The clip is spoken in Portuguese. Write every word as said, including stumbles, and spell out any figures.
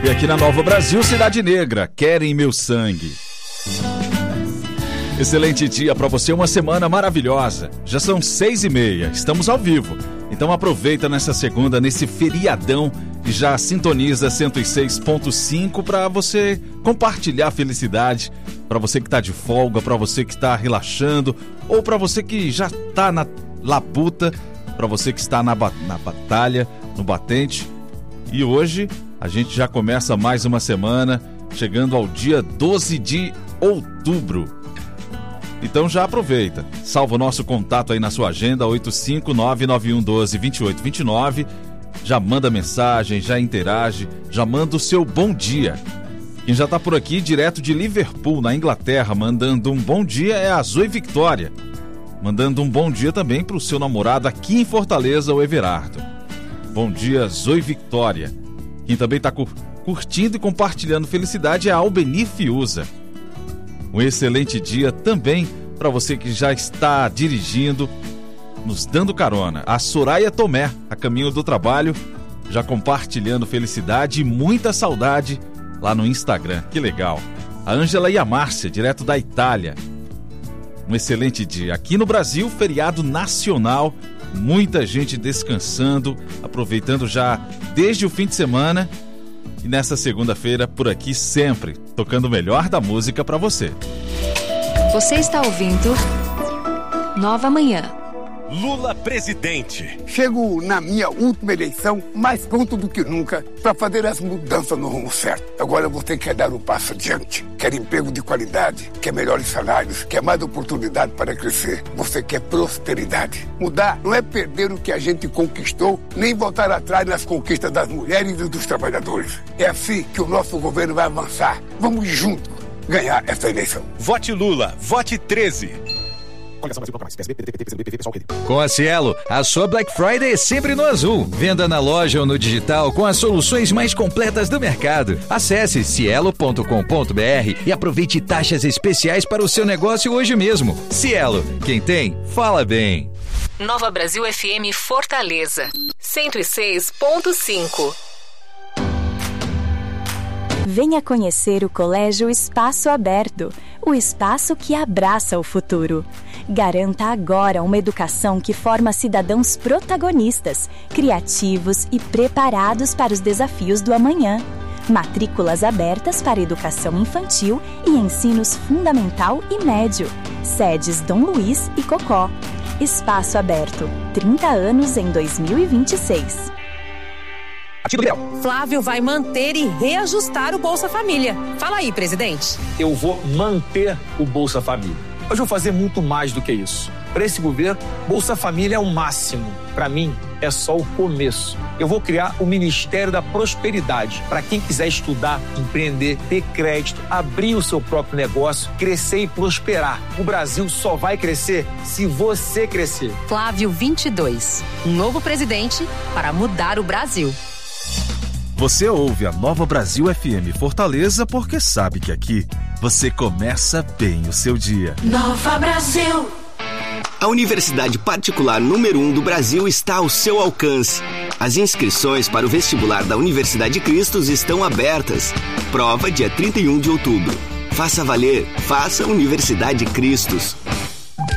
E aqui na Nova Brasil, Cidade Negra, Querem Meu Sangue. Excelente dia para você, uma semana maravilhosa. Já são seis e meia, estamos ao vivo. Então aproveita nessa segunda, nesse feriadão, e já sintoniza cento e seis ponto cinco para você compartilhar a felicidade, para você que está de folga, para você que está relaxando, ou para você que já está na labuta, para você que está na, ba- na batalha, no batente. E hoje a gente já começa mais uma semana, chegando ao dia doze de outubro. Então já aproveita, salva o nosso contato aí na sua agenda, oito cinco nove nove um um dois, dois oito dois nove, já manda mensagem, já interage, já manda o seu bom dia. Quem já está por aqui, direto de Liverpool, na Inglaterra, mandando um bom dia é a Zoe Victoria, mandando um bom dia também para o seu namorado aqui em Fortaleza, o Everardo. Bom dia, Zoe Victoria. Quem também está curtindo e compartilhando felicidade é a Albeni Fiuza. Um excelente dia também para você que já está dirigindo, nos dando carona. A Soraya Tomé, a caminho do trabalho, já compartilhando felicidade e muita saudade lá no Instagram. Que legal. A Ângela e a Márcia, direto da Itália. Um excelente dia. Aqui no Brasil, feriado nacional, muita gente descansando, aproveitando já desde o fim de semana. E nessa segunda-feira, por aqui sempre, tocando o melhor da música pra você. Você está ouvindo Nova Manhã. Lula presidente. Chego na minha última eleição mais pronto do que nunca para fazer as mudanças no rumo certo. Agora você quer dar um passo adiante, quer emprego de qualidade, quer melhores salários, quer mais oportunidade para crescer. Você quer prosperidade. Mudar não é perder o que a gente conquistou, nem voltar atrás nas conquistas das mulheres e dos trabalhadores. É assim que o nosso governo vai avançar. Vamos juntos ganhar essa eleição. Vote Lula, vote treze. Com a Cielo, a sua Black Friday é sempre no azul. Venda na loja ou no digital com as soluções mais completas do mercado. Acesse cielo ponto com ponto br e aproveite taxas especiais para o seu negócio hoje mesmo. Cielo, quem tem, fala bem. Nova Brasil F M Fortaleza, cento e seis ponto cinco. Venha conhecer o Colégio Espaço Aberto, o espaço que abraça o futuro. Garanta agora uma educação que forma cidadãos protagonistas, criativos e preparados para os desafios do amanhã. Matrículas abertas para educação infantil e ensinos fundamental e médio. Sedes Dom Luiz e Cocó. Espaço Aberto, trinta anos em dois mil e vinte e seis. Flávio vai manter e reajustar o Bolsa Família. Fala aí, presidente. Eu vou manter o Bolsa Família. Mas vou fazer muito mais do que isso. Para esse governo, Bolsa Família é o máximo. Para mim, é só o começo. Eu vou criar o Ministério da Prosperidade. Para quem quiser estudar, empreender, ter crédito, abrir o seu próprio negócio, crescer e prosperar. O Brasil só vai crescer se você crescer. Flávio vinte e dois. Um novo presidente para mudar o Brasil. Você ouve a Nova Brasil F M Fortaleza porque sabe que aqui você começa bem o seu dia. Nova Brasil. A universidade particular número um do Brasil está ao seu alcance. As inscrições para o vestibular da Universidade Cristos estão abertas. Prova dia trinta e um de outubro. Faça valer, faça Universidade Cristos.